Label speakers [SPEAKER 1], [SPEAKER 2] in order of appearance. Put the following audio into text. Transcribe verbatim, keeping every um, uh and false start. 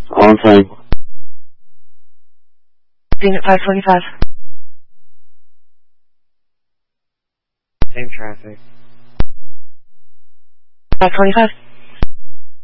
[SPEAKER 1] On time.
[SPEAKER 2] Being at five twenty-five.
[SPEAKER 3] Same traffic.
[SPEAKER 2] five twenty-five.